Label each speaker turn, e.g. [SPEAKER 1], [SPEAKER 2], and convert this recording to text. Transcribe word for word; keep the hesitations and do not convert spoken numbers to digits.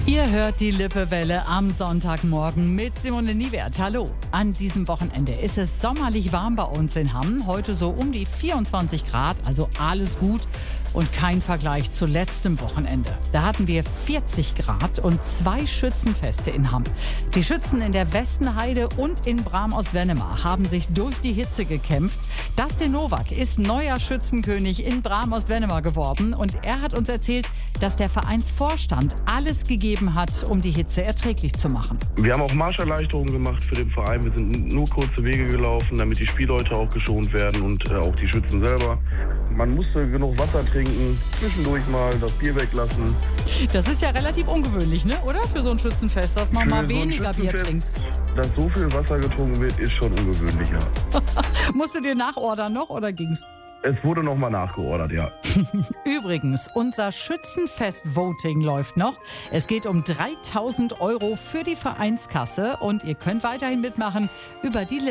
[SPEAKER 1] Ihr hört die Lippewelle am Sonntagmorgen mit Simone Niewert. Hallo. An diesem Wochenende ist es sommerlich warm bei uns in Hamm. Heute so um die vierundzwanzig Grad, also alles gut und kein Vergleich zu letztem Wochenende. Da hatten wir vierzig Grad und zwei Schützenfeste in Hamm. Die Schützen in der Westenheide und in Bram-Ost-Wennemar haben sich durch die Hitze gekämpft. Dustin Nowak ist neuer Schützenkönig in Bram-Ost-Wennemar geworden und er hat uns erzählt, dass der Vereinsvorstand alles gegeben hat, um die Hitze erträglich zu machen.
[SPEAKER 2] Wir haben auch Marscherleichterungen gemacht für den Verein. Wir sind nur kurze Wege gelaufen, damit die Spielleute auch geschont werden und äh, auch die Schützen selber. Man musste genug Wasser trinken, zwischendurch mal das Bier weglassen.
[SPEAKER 1] Das ist ja relativ ungewöhnlich, ne? Oder? Für so ein Schützenfest, dass man
[SPEAKER 2] Für
[SPEAKER 1] mal
[SPEAKER 2] so ein
[SPEAKER 1] weniger Bier trinkt.
[SPEAKER 2] Dass so viel Wasser getrunken wird, ist schon ungewöhnlicher.
[SPEAKER 1] Musstet ihr nachordern noch oder ging's?
[SPEAKER 2] Es wurde nochmal nachgeordert, ja.
[SPEAKER 1] Übrigens, unser Schützenfest-Voting läuft noch. Es geht um dreitausend Euro für die Vereinskasse und ihr könnt weiterhin mitmachen über die